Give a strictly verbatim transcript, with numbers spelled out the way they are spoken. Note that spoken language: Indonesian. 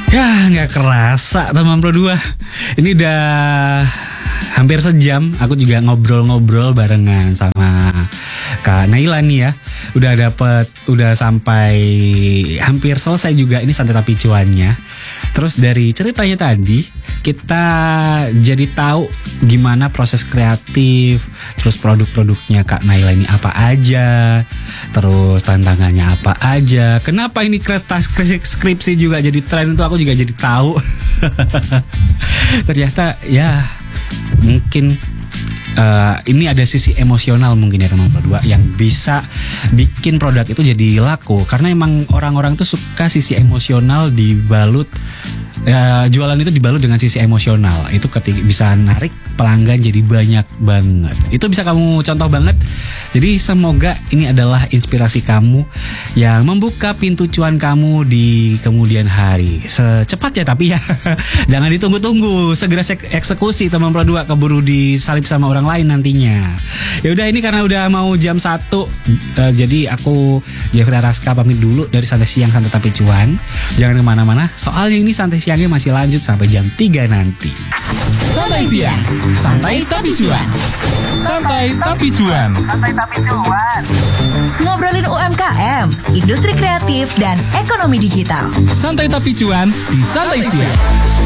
Ya nggak kerasa teman Pro dua. Ini udah hampir sejam aku juga ngobrol-ngobrol barengan sama Kak Naila nih ya. Udah dapet, udah sampai hampir selesai juga ini santai tapi cuannya. Terus dari ceritanya tadi kita jadi tahu gimana proses kreatif, terus produk-produknya Kak Naila ini apa aja, terus tantangannya apa aja. Kenapa ini kertas skripsi juga jadi tren itu aku juga jadi tahu. Ternyata ya mungkin uh, ini ada sisi emosional mungkin ya teman berdua yang bisa bikin produk itu jadi laku, karena emang orang-orang tuh suka sisi emosional dibalut. Ya, jualan itu dibalut dengan sisi emosional. Itu ketika bisa narik pelanggan jadi banyak banget. Itu bisa kamu contoh banget. Jadi semoga ini adalah inspirasi kamu yang membuka pintu cuan kamu di kemudian hari. Secepatnya tapi ya jangan ditunggu-tunggu, segera eksekusi teman Pro dua, keburu disalip sama orang lain nantinya. Ya udah, ini karena udah mau jam satu, uh, jadi aku Jeffrey Raska pamit dulu dari Santai Siang Santai Tapi Cuan. Jangan kemana-mana, soalnya ini Santai Siangnya masih lanjut sampai jam tiga nanti. Santai Siang, Santai Tapi Cuan. Santai Tapi Cuan. Santai Tapi Cuan. Ngobrolin U M K M, industri kreatif dan ekonomi digital. Santai Tapi Cuan di Santai Siang.